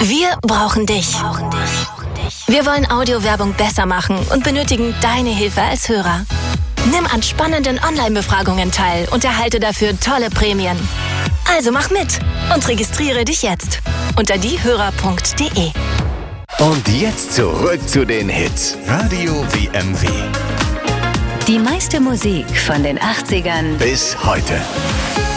Wir brauchen dich. Wir wollen Audiowerbung besser machen und benötigen deine Hilfe als Hörer. Nimm an spannenden Online-Befragungen teil und erhalte dafür tolle Prämien. Also mach mit und registriere dich jetzt unter diehörer.de. Und jetzt zurück zu den Hits. Radio WMW. Die meiste Musik von den 80ern bis heute.